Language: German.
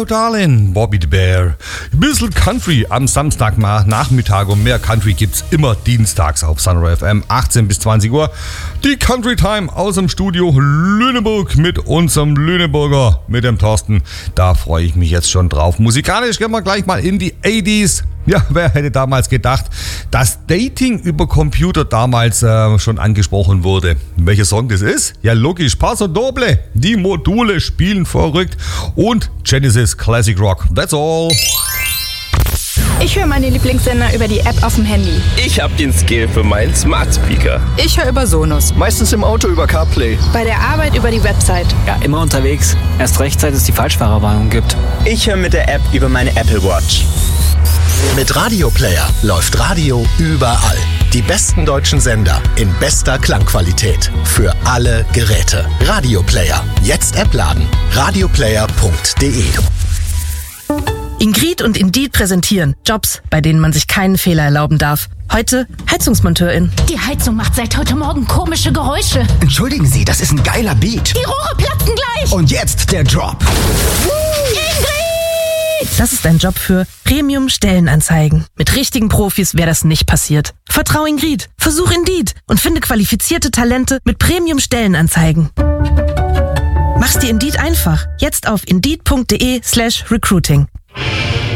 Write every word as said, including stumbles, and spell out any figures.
Hello Darling, Bobby the Bear. Ein bisschen Country am Samstagnachmittag und mehr Country gibt's immer dienstags auf Sunrise F M, achtzehn bis zwanzig Uhr. Die Country Time aus dem Studio Lüneburg mit unserem Lüneburger, mit dem Thorsten. Da freue ich mich jetzt schon drauf. Musikalisch gehen wir gleich mal in die achtziger. Ja, wer hätte damals gedacht, dass Dating über Computer damals äh, schon angesprochen wurde. Welcher Song das ist? Ja, logisch, Paso Doble. Die Module spielen verrückt und Genesis Classic Rock. That's all. Ich höre meine Lieblingssender über die App auf dem Handy. Ich habe den Skill für meinen Smart Speaker. Ich höre über Sonos. Meistens im Auto über CarPlay. Bei der Arbeit über die Website. Ja, immer unterwegs. Erst recht, seit es die Falschfahrerwarnung gibt. Ich höre mit der App über meine Apple Watch. Mit Radio Player läuft Radio überall. Die besten deutschen Sender in bester Klangqualität. Für alle Geräte. Radio Player. Jetzt App laden. radioplayer punkt de. Ingrid und Indeed präsentieren Jobs, bei denen man sich keinen Fehler erlauben darf. Heute Heizungsmonteurin. Die Heizung macht seit heute Morgen komische Geräusche. Entschuldigen Sie, das ist ein geiler Beat. Die Rohre platzen gleich. Und jetzt der Drop. Ingrid! Das ist ein Job für Premium-Stellenanzeigen. Mit richtigen Profis wäre das nicht passiert. Vertrau Ingrid, versuch Indeed und finde qualifizierte Talente mit Premium-Stellenanzeigen. Mach's dir Indeed einfach. Jetzt auf indeed punkt de slash recruiting.